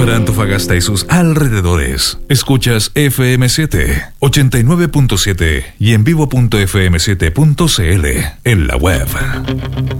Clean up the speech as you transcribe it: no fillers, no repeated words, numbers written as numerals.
para Antofagasta y sus alrededores. Escuchas FM7 89.7 y en vivo.fm7.cl en la web.